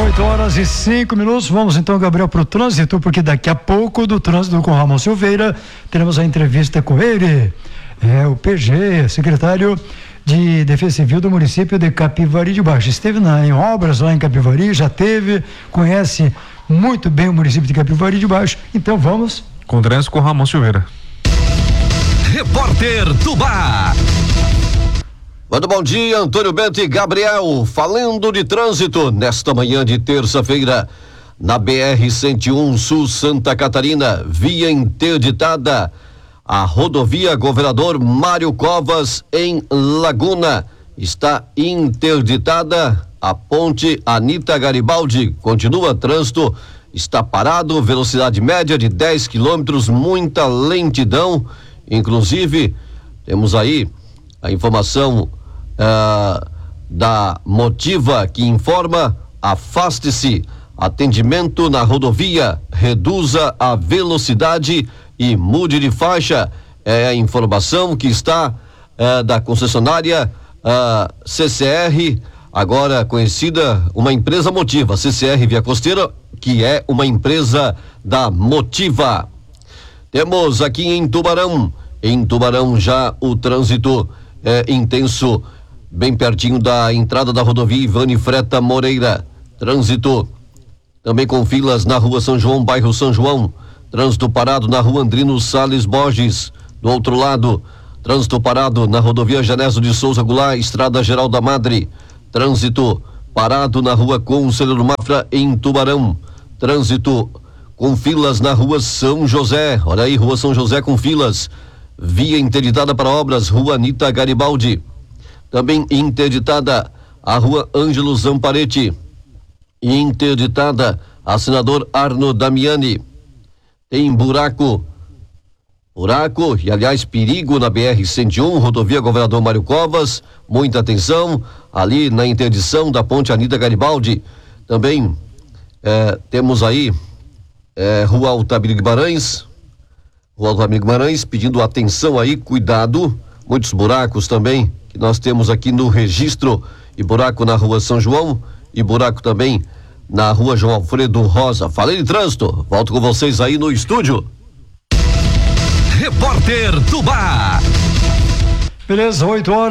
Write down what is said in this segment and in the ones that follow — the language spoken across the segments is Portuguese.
8h05. Vamos então, Gabriel, para o trânsito, porque daqui a pouco do trânsito com Ramon Silveira teremos a entrevista com ele, o PG, secretário de Defesa Civil do município de Capivari de Baixo. Esteve em obras lá em Capivari, já conhece muito bem o município de Capivari de Baixo. Então vamos com o trânsito com Ramon Silveira. Repórter Tubá. Muito bom dia, Antônio Bento e Gabriel, falando de trânsito nesta manhã de terça-feira, na BR-101 Sul Santa Catarina, via interditada, a rodovia Governador Mário Covas em Laguna, está interditada, a ponte Anita Garibaldi, continua trânsito, está parado, velocidade média de 10 quilômetros, muita lentidão, inclusive, temos aí a informação da Motiva, que informa: afaste-se, atendimento na rodovia, reduza a velocidade e mude de faixa. É a informação que está da concessionária CCR, agora conhecida, uma empresa Motiva, CCR Via Costeira, que é uma empresa da Motiva. Temos aqui em Tubarão já o trânsito é intenso, bem pertinho da entrada da rodovia Ivane Freta Moreira. Trânsito também com filas na rua São João, bairro São João. Trânsito parado na rua Andrino Salles Borges. Do outro lado, trânsito parado na rodovia Genésio de Souza Goulart, Estrada Geral da Madre. Trânsito parado na rua Conselheiro Mafra, em Tubarão. Trânsito com filas na rua São José. Olha aí, rua São José com filas. Via interditada para obras, rua Anita Garibaldi. Também interditada a rua Ângelo Zamparete. Interditada a senador Arno Damiani. Tem buraco e, aliás, perigo na BR-101, rodovia Governador Mário Covas. Muita atenção ali na interdição da ponte Anita Garibaldi. Também temos aí rua Altamiro Guimarães, pedindo atenção aí, cuidado, muitos buracos também que nós temos aqui no registro, e buraco na rua São João, e buraco também na rua João Alfredo Rosa. Falei de trânsito, volto com vocês aí no estúdio. Repórter Tubá. Beleza,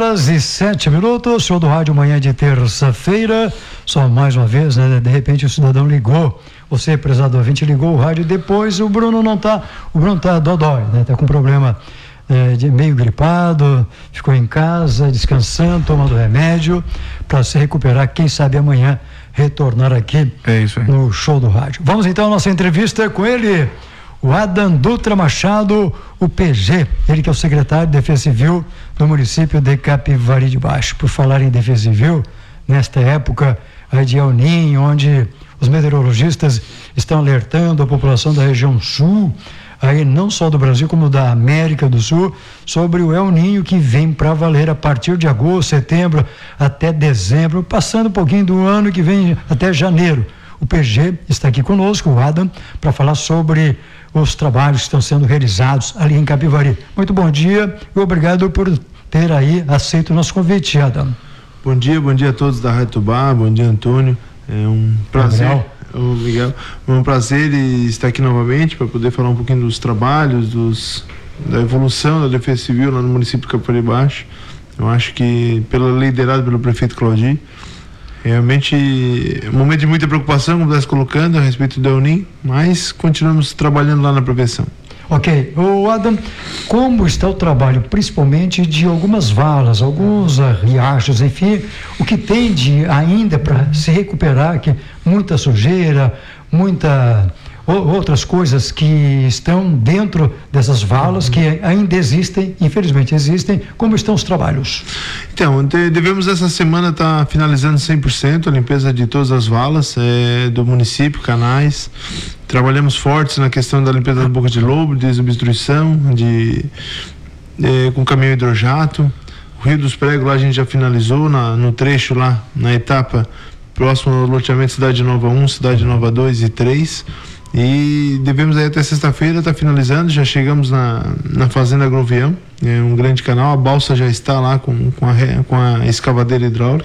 8h07. Show do rádio manhã de terça-feira. Só mais uma vez, né? De repente o cidadão ligou, você, prezado ouvinte, ligou o rádio, depois o Bruno tá dodói, né? Tá com problema de meio gripado, ficou em casa, descansando, tomando remédio, para se recuperar, quem sabe amanhã retornar aqui no show do rádio. Vamos então à nossa entrevista com ele, o Adam Dutra Machado, o PG, ele que é o secretário de Defesa Civil do município de Capivari de Baixo. Por falar em Defesa Civil, nesta época aí de El Niño, onde os meteorologistas estão alertando a população da região sul, aí não só do Brasil como da América do Sul, sobre o El Niño que vem para valer a partir de agosto, setembro até dezembro, passando um pouquinho do ano que vem até janeiro. O PG está aqui conosco, o Adam, para falar sobre os trabalhos que estão sendo realizados ali em Capivari. Muito bom dia e obrigado por ter aí aceito o nosso convite, Adam. Bom dia a todos da Rádio Tubá, bom dia, Antônio. É um prazer. Miguel, é um prazer estar aqui novamente para poder falar um pouquinho dos trabalhos, da evolução da Defesa Civil lá no município de Capivari Baixo. Eu acho que, liderado pelo prefeito Claudir, realmente é um momento de muita preocupação, como está se colocando, a respeito do El Niño, mas continuamos trabalhando lá na prevenção. Ok. O Adam, como está o trabalho, principalmente de algumas valas, alguns riachos, enfim, o que tem de ainda para se recuperar, que muita sujeira, outras coisas que estão dentro dessas valas, que ainda existem, infelizmente existem, como estão os trabalhos? Então, devemos essa semana estar finalizando 100% a limpeza de todas as valas do município, canais. Trabalhamos fortes na questão da limpeza da boca de lobo, desobstrução, com caminhão hidrojato. O Rio dos Pregos lá a gente já finalizou no trecho lá, na etapa próximo ao loteamento Cidade Nova 1, Cidade Nova 2 e 3. E devemos aí até sexta-feira estar finalizando. Já chegamos na Fazenda Grovião, um grande canal. A balsa já está lá com a escavadeira hidráulica.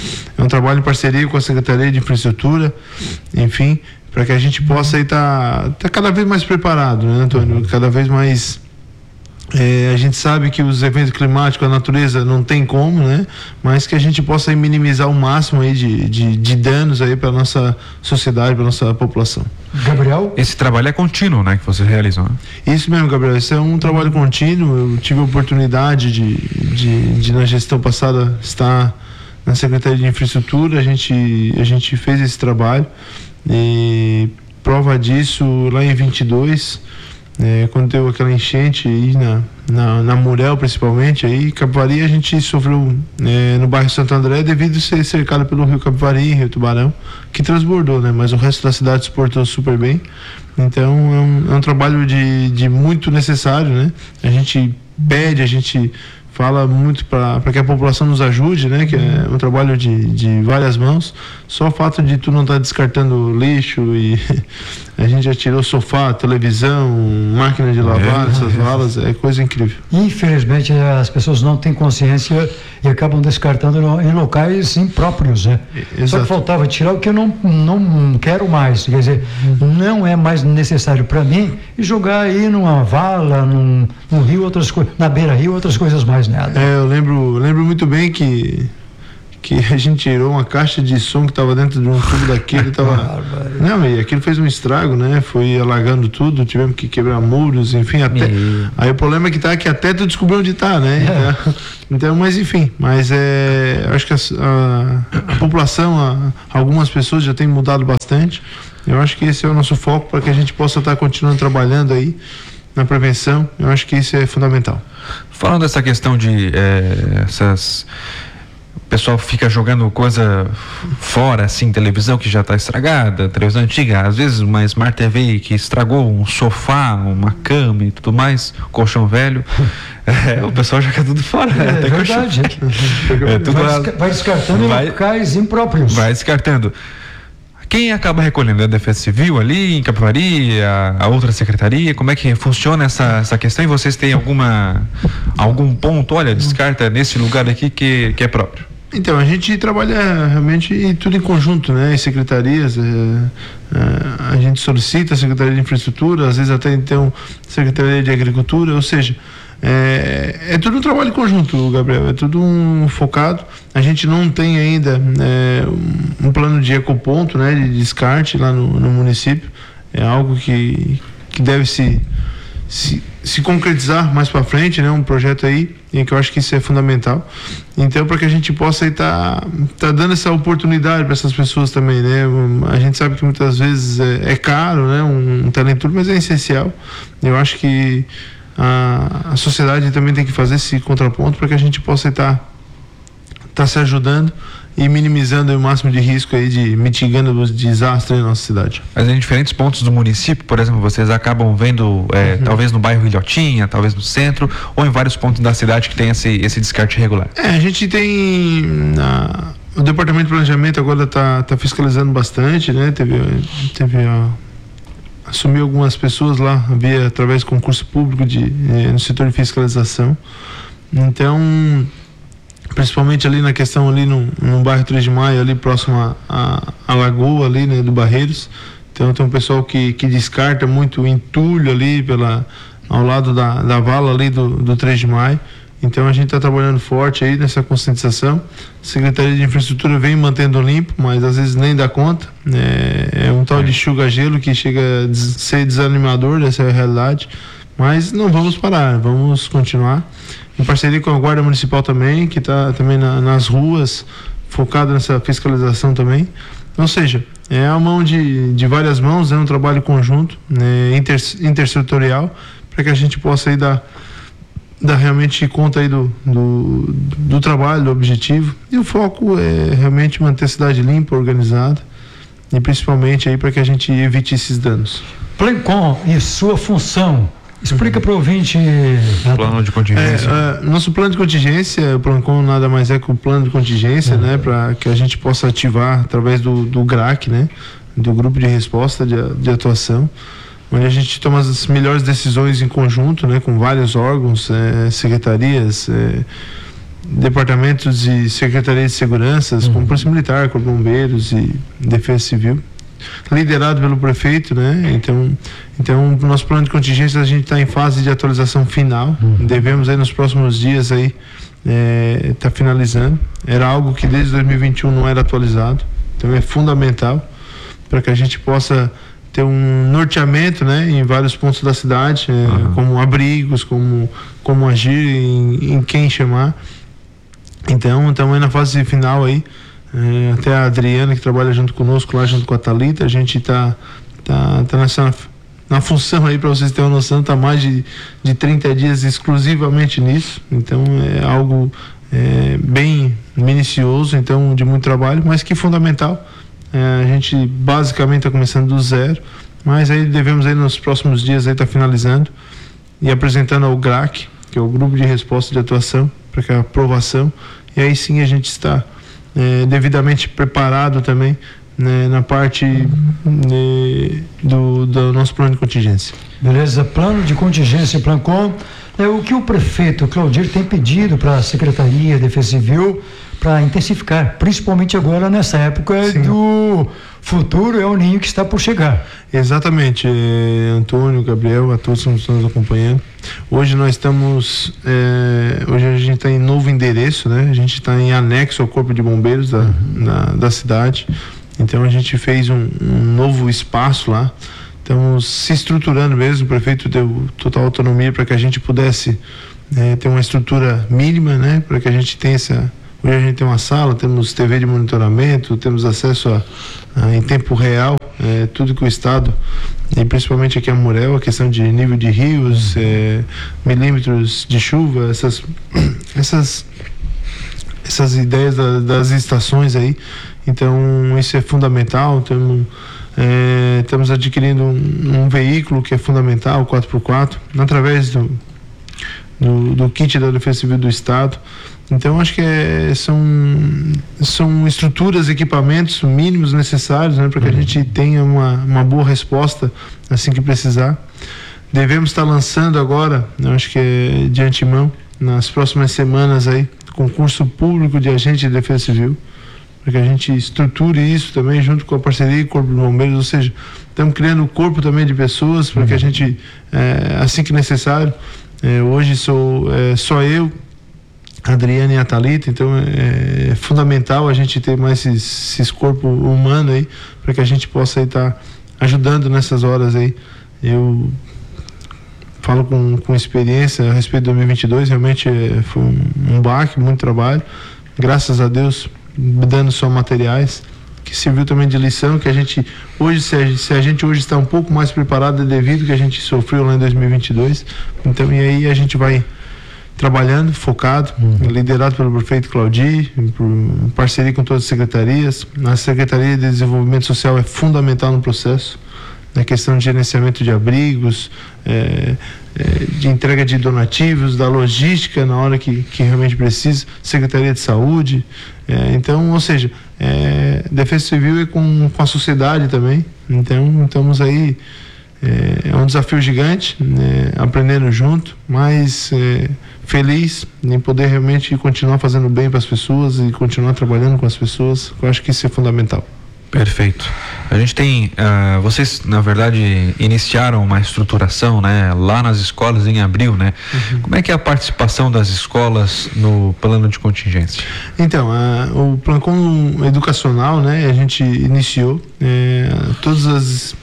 é um trabalho em parceria com a Secretaria de Infraestrutura, enfim, para que a gente possa estar cada vez mais preparado, né, Antônio? Cada vez mais. A gente sabe que os eventos climáticos, a natureza não tem como, né? Mas que a gente possa aí minimizar o máximo aí de danos aí para nossa sociedade, para nossa população. Gabriel? Esse trabalho é contínuo, né? Que vocês realizam, né? Isso mesmo, Gabriel. Esse é um trabalho contínuo. Eu tive a oportunidade de na gestão passada estar na Secretaria de Infraestrutura. A gente fez esse trabalho e prova disso lá em 22. Quando deu aquela enchente aí na Murel, principalmente, aí Capivari, a gente sofreu no bairro Santo André devido a ser cercado pelo rio Capivari, rio Tubarão, que transbordou, né? Mas o resto da cidade suportou super bem. Então é um trabalho de muito necessário, né? A gente fala muito para que a população nos ajude, né? Que é um trabalho de várias mãos. Só o fato de tu não estar descartando lixo e a gente já tirou sofá, televisão, máquina de lavar, essas valas, é coisa incrível. Infelizmente as pessoas não têm consciência e acabam descartando em locais impróprios, né? Exato. Só que faltava tirar o que eu não quero mais, quer dizer, não é mais necessário para mim e jogar aí numa vala, num rio, outras coisas, na beira-rio, outras coisas mais, nada. Eu lembro muito bem que a gente tirou uma caixa de som que estava dentro de um tubo daquele, não, e aquilo fez um estrago, né? Foi alagando tudo, tivemos que quebrar muros, enfim, aí o problema é que até tu descobriu onde está, né? Então, mas enfim, acho que a população, algumas pessoas já têm mudado bastante. Eu acho que esse é o nosso foco para que a gente possa estar continuando trabalhando aí na prevenção. Eu acho que isso é fundamental. Falando dessa questão de o pessoal fica jogando coisa fora, assim, televisão que já está estragada, televisão antiga, às vezes uma Smart TV que estragou, um sofá, uma cama e tudo mais, colchão velho, o pessoal joga tudo fora. É verdade. Vai descartando em locais impróprios. Vai descartando. Quem acaba recolhendo? É a Defesa Civil ali em Capivari, a outra secretaria? Como é que funciona essa questão? E vocês têm algum ponto, olha, descarta nesse lugar aqui que é próprio? Então, a gente trabalha realmente tudo em conjunto, né? Em secretarias, a gente solicita a Secretaria de Infraestrutura, às vezes até então Secretaria de Agricultura, ou seja, é tudo um trabalho conjunto, Gabriel, é tudo focado. A gente não tem ainda um plano de ecoponto, né, de descarte lá no município. É algo que deve se concretizar mais para frente, né, um projeto aí, em que eu acho que isso é fundamental. Então, para que a gente possa estar dando essa oportunidade para essas pessoas também, né? A gente sabe que muitas vezes é caro, né, um teletudo, mas é essencial. Eu acho que a sociedade também tem que fazer esse contraponto para que a gente possa estar se ajudando e minimizando o máximo de risco aí, de mitigando os desastres na nossa cidade. Mas em diferentes pontos do município, por exemplo, vocês acabam vendo talvez no bairro Ilhotinha, talvez no centro, ou em vários pontos da cidade que tem esse descarte regular? A gente tem o Departamento de Planejamento agora está fiscalizando bastante, né? Assumiu algumas pessoas lá através de concurso público no setor de fiscalização. Então, principalmente ali na questão ali no bairro 3 de Maio, ali próximo à lagoa ali, né, do Barreiros. Então tem um pessoal que descarta muito entulho ali ao lado da vala ali do 3 de Maio. Então a gente está trabalhando forte aí nessa conscientização. A Secretaria de Infraestrutura vem mantendo limpo, mas às vezes nem dá conta. É um tal de enxuga-gelo que chega a ser desanimador, essa é a realidade. Mas não vamos parar, vamos continuar. Em parceria com a Guarda Municipal também, que está também nas ruas, focada nessa fiscalização também. Ou seja, é a mão de várias mãos, é um trabalho conjunto, intersetorial, para que a gente possa aí dar realmente conta aí do trabalho, do objetivo. E o foco é realmente manter a cidade limpa, organizada, e principalmente aí para que a gente evite esses danos. Plancom e sua função. Explica para o ouvinte. Plano de contingência. Nosso plano de contingência, o Plancom nada mais é que o plano de contingência, né, para que a gente possa ativar através do GRAC, né, do Grupo de Resposta de Atuação, onde a gente toma as melhores decisões em conjunto, né, com vários órgãos, secretarias, departamentos e secretarias de segurança, como Polícia Militar, Corpo de Bombeiros e Defesa Civil, liderado pelo prefeito, né? Então nosso plano de contingência, a gente está em fase de atualização final. Devemos aí nos próximos dias aí tá finalizando. Era algo que desde 2021 não era atualizado, então é fundamental para que a gente possa ter um norteamento, né, em vários pontos da cidade, como abrigos, como agir, em quem chamar. Então estamos aí na fase final aí. Até a Adriana, que trabalha junto conosco lá, junto com a Thalita, a gente tá na função aí, para vocês terem uma noção, tá mais de 30 dias exclusivamente nisso. Então é algo bem minucioso, então de muito trabalho, mas que fundamental. A gente basicamente está começando do zero, mas aí devemos aí nos próximos dias aí tá finalizando e apresentando ao GRAC, que é o Grupo de Resposta de Atuação, para que a aprovação, e aí sim a gente está devidamente preparado também, né, na parte do nosso plano de contingência. Beleza, plano de contingência, Plancom. O que o prefeito Claudir tem pedido para a Secretaria de Defesa Civil para intensificar, principalmente agora nessa época do futuro El Ninho que está por chegar. Exatamente, Antônio, Gabriel, a todos que estão nos acompanhando. Hoje nós estamos, hoje a gente está em novo endereço, né? A gente está em anexo ao Corpo de Bombeiros da cidade. Então a gente fez um novo espaço lá. Estamos se estruturando mesmo, o prefeito deu total autonomia para que a gente pudesse ter uma estrutura mínima, né? Para que a gente tenha hoje a gente tem uma sala, temos TV de monitoramento, temos acesso em tempo real, tudo que o Estado, e principalmente aqui a Murel, a questão de nível de rios, milímetros de chuva, essas ideias das estações aí. Então isso é fundamental. Estamos adquirindo um veículo que é fundamental, 4x4, através do kit da Defesa Civil do Estado. Então acho que são estruturas, equipamentos mínimos necessários, né, para que a gente tenha uma boa resposta assim que precisar. Devemos estar lançando agora, eu acho que é de antemão, nas próximas semanas aí, concurso público de agente de Defesa Civil, para que a gente estruture isso também junto com a parceria com o Corpo de Bombeiros, ou seja, estamos criando um corpo também de pessoas para que a gente, assim que necessário, hoje sou só eu, a Adriana e a Thalita, então é fundamental a gente ter mais esses corpos humanos aí, para que a gente possa estar ajudando nessas horas aí. Eu falo com experiência a respeito de 2022, realmente foi um baque, muito trabalho, graças a Deus, dando só materiais, que serviu também de lição, que a gente hoje, se a gente hoje está um pouco mais preparado, é devido ao que a gente sofreu lá em 2022, então, e aí a gente vai trabalhando, focado, liderado pelo prefeito Claudir, em parceria com todas as secretarias. A Secretaria de Desenvolvimento Social é fundamental no processo, na questão de gerenciamento de abrigos, de entrega de donativos, da logística na hora que realmente precisa, Secretaria de Saúde, então, ou seja, Defesa Civil é com a sociedade também, então estamos aí, é um desafio gigante, aprendendo junto, mas feliz em poder realmente continuar fazendo bem para as pessoas e continuar trabalhando com as pessoas. Eu acho que isso é fundamental. Perfeito. A gente tem, vocês na verdade iniciaram uma estruturação, né, lá nas escolas em abril, né? Como é que é a participação das escolas no plano de contingência? Então, o plano educacional, né, a gente iniciou todas as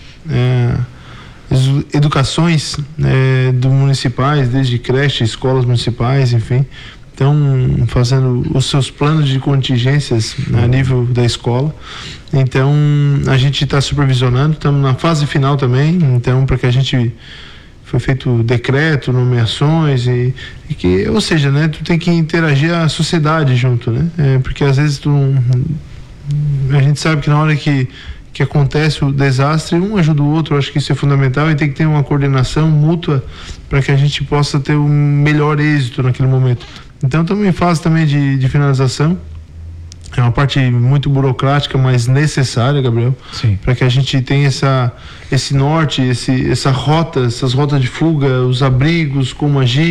educações do municipais, desde creche, escolas municipais, enfim, estão fazendo os seus planos de contingências a nível da escola. Então a gente está supervisionando, estamos na fase final também, então para que a gente foi feito decreto, nomeações e que, ou seja, né, tu tem que interagir a sociedade junto, né, porque às vezes a gente sabe que na hora que acontece o desastre, um ajuda o outro. Eu acho que isso é fundamental e tem que ter uma coordenação mútua para que a gente possa ter um melhor êxito naquele momento. Então estamos em fase também de finalização. É uma parte muito burocrática, mas necessária, Gabriel, para que a gente tenha esse norte, essas rotas de fuga, os abrigos, como agir,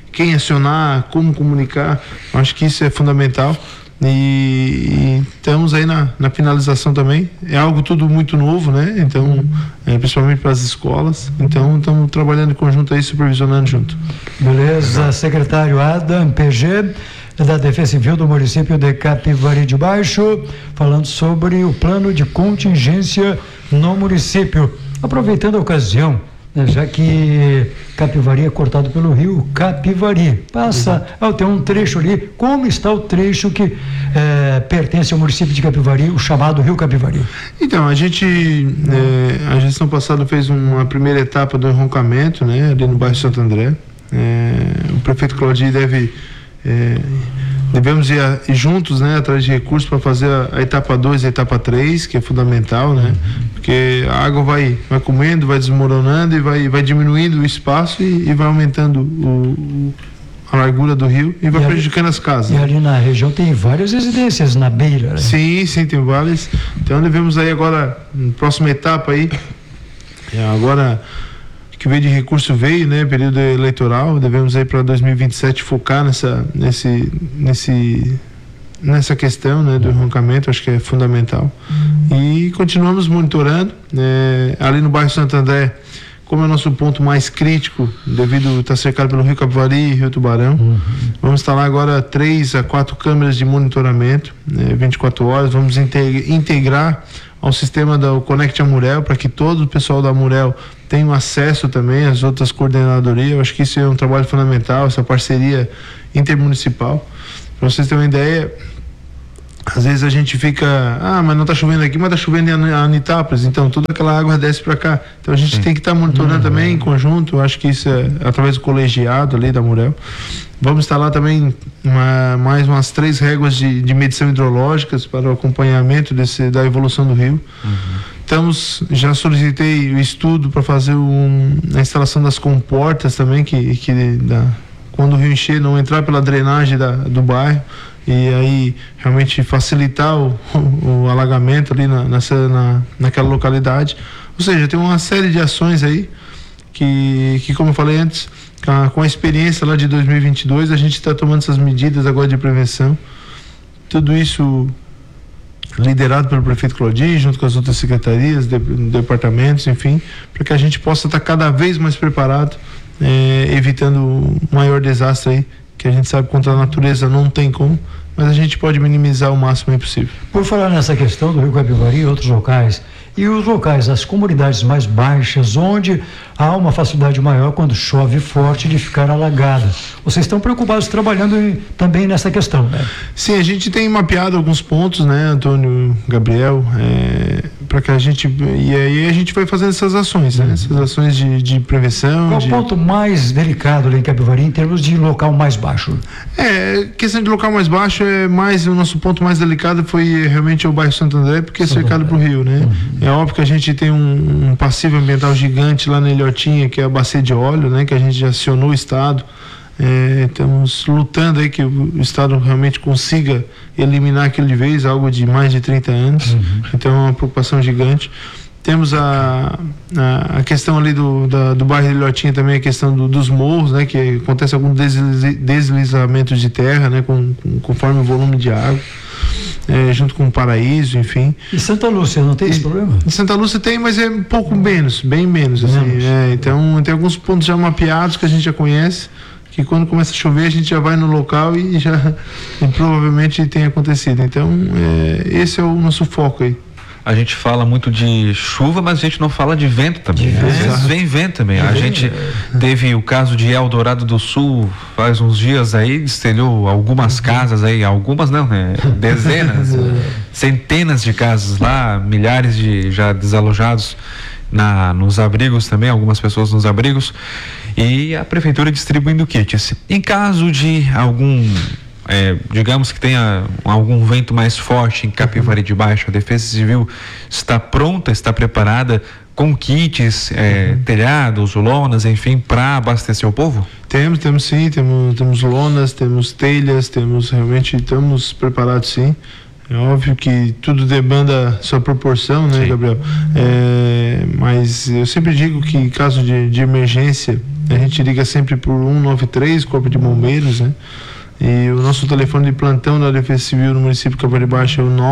quem acionar, como comunicar. Acho que isso é fundamental. E estamos aí na finalização também. É algo tudo muito novo, né? Então, principalmente para as escolas. Então, estamos trabalhando em conjunto aí, supervisionando junto. Beleza, secretário Adam PG, da Defesa Civil do município de Capivari de Baixo, falando sobre o plano de contingência no município. Aproveitando a ocasião, né, já que Capivari é cortado pelo rio Capivari, tem um trecho ali. Como está o trecho que pertence ao município de Capivari, o chamado rio Capivari? Então, a gestão passada fez uma primeira etapa do enroncamento, né, ali no bairro Santo André. O prefeito Claudio devemos ir juntos, né, atrás de recursos para fazer a etapa 2 e a etapa 3, que é fundamental, né, porque a água vai comendo, vai desmoronando e vai diminuindo o espaço e vai aumentando a largura do rio e vai prejudicando as casas. E ali na região tem várias residências na beira, né? Sim, tem várias. Então devemos aí agora, na próxima etapa aí, agora que veio de recurso né, período eleitoral, devemos aí para 2027 focar nessa questão, né, do enroncamento. Acho que é fundamental. E continuamos monitorando, ali no bairro Santo André, como é o nosso ponto mais crítico, devido a estar cercado pelo rio Capivari e rio Tubarão. Vamos instalar agora 3 a 4 câmeras de monitoramento, 24 horas, vamos integrar ao sistema do Conect Amurel, para que todo o pessoal da Amurel tenha acesso também às outras coordenadorias. Eu acho que isso é um trabalho fundamental, essa parceria intermunicipal. Para vocês terem uma ideia, às vezes a gente fica, mas não está chovendo aqui, mas está chovendo em Anitápolis, então toda aquela água desce para cá. Então a gente tem que estar monitorando também em conjunto. Eu acho que isso é através do colegiado ali da Amurel. Vamos instalar também mais umas 3 réguas de medição hidrológicas para o acompanhamento da evolução do rio. Já solicitei o estudo para fazer a instalação das comportas também, quando o rio encher, não entrar pela drenagem do bairro e aí realmente facilitar o alagamento ali naquela localidade. Ou seja, tem uma série de ações aí que como eu falei antes, com a experiência lá de 2022, a gente está tomando essas medidas agora de prevenção. Tudo isso liderado pelo prefeito Claudio, junto com as outras secretarias, departamentos, enfim, para que a gente possa estar cada vez mais preparado, evitando o maior desastre aí, que a gente sabe contra a natureza não tem como, mas a gente pode minimizar o máximo possível. Por falar nessa questão do rio Capivari e outros locais, e os locais, as comunidades mais baixas, onde há uma facilidade maior quando chove forte de ficar alagada. Vocês estão preocupados trabalhando também nessa questão, né? Sim, a gente tem mapeado alguns pontos, né, Antônio, Gabriel, para que e aí a gente vai fazendo essas ações, né? Essas ações de prevenção. Qual é o ponto mais delicado ali em Capivari em termos de local mais baixo? Questão de local mais baixo o nosso ponto mais delicado foi realmente o bairro Santo André, porque é cercado pro rio, né? É óbvio que a gente tem um passivo ambiental gigante lá na Ilhotinha, que é a bacia de óleo, né? Que a gente já acionou o Estado. Estamos lutando aí que o Estado realmente consiga eliminar aquilo de vez, algo de mais de 30 anos. Então é uma preocupação gigante. Temos a questão ali do bairro de Ilhotinha também, a questão dos morros, né? Que acontece algum deslizamento de terra, né? Conforme o volume de água. Junto com o Paraíso, enfim. E Santa Lúcia não tem esse problema? Em Santa Lúcia tem, mas é um pouco menos, bem menos. Assim, então tem alguns pontos já mapeados que a gente já conhece, que quando começa a chover a gente já vai no local e provavelmente tem acontecido. Então esse é o nosso foco aí. A gente fala muito de chuva, mas a gente não fala de vento também. Às vezes vem vento também. A gente teve o caso de Eldorado do Sul faz uns dias aí, destelhou algumas casas aí, algumas não, né? Dezenas, centenas de casas lá, milhares de já desalojados nos abrigos também, algumas pessoas nos abrigos, e a prefeitura distribuindo kits. Em caso de digamos que tenha algum vento mais forte em Capivari de Baixo, a Defesa Civil está pronta, está preparada com kits, telhados, lonas, enfim, para abastecer o povo? Temos sim, temos lonas, temos telhas, realmente estamos preparados sim. É óbvio que tudo demanda sua proporção, né, Sim. Gabriel? Mas eu sempre digo que em caso de emergência, a gente liga sempre por 193, Corpo de Bombeiros, né? E o nosso telefone de plantão da Defesa Civil no município de Capão de Baixo é o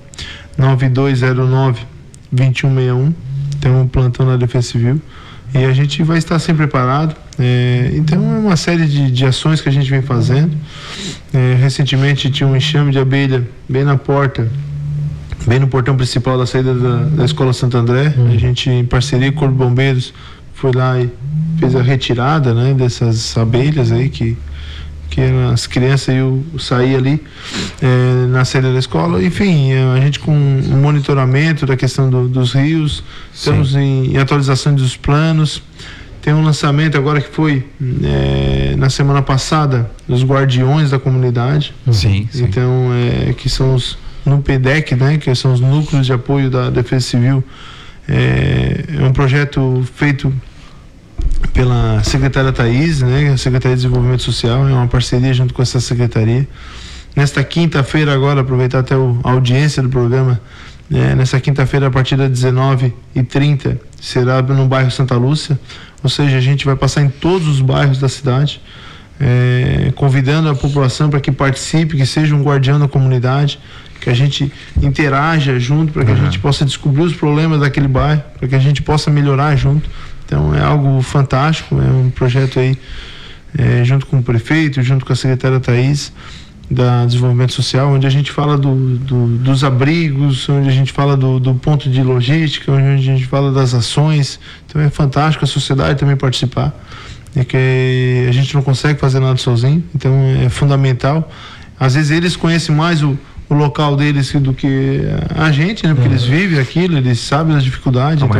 99209-2161. Tem um plantão da Defesa Civil. E a gente vai estar sempre preparado. Então é uma série de ações que a gente vem fazendo. Recentemente tinha um enxame de abelha bem na porta, bem no portão principal da saída da Escola Santo André. A gente, em parceria com o Corpo de Bombeiros, foi lá e fez a retirada, né, dessas abelhas aí que as crianças iam sair ali na saída da escola. Enfim, a gente com um monitoramento da questão dos rios, estamos em atualização dos planos. Tem um lançamento agora que foi na semana passada dos guardiões da comunidade. Sim. Então, que são os no PDEC, né, que são os núcleos de apoio da Defesa Civil. É um projeto feito pela secretária Thaís, né, a Secretaria de Desenvolvimento Social, é uma parceria junto com essa secretaria. Nesta quinta-feira agora, aproveitar até a audiência do programa, nessa quinta-feira a partir das 19h30 será no bairro Santa Lúcia, ou seja, a gente vai passar em todos os bairros da cidade, convidando a população para que participe, que seja um guardião da comunidade, que a gente interaja junto, para que a gente possa descobrir os problemas daquele bairro, para que a gente possa melhorar junto. Então é algo fantástico, é um projeto aí junto com o prefeito, junto com a secretária Thaís da Desenvolvimento Social, onde a gente fala dos abrigos, onde a gente fala do ponto de logística, onde a gente fala das ações. Então é fantástico a sociedade também participar, que a gente não consegue fazer nada sozinho, então é fundamental. Às vezes eles conhecem mais o local deles do que a gente, né? Porque eles vivem aquilo, eles sabem das dificuldades.